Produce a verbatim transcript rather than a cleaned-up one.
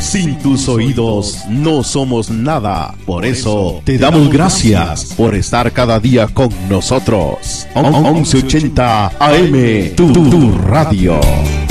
Sin tus oídos no somos nada. Por eso te damos gracias por estar cada día con nosotros. once ochenta A M, tu, tu radio.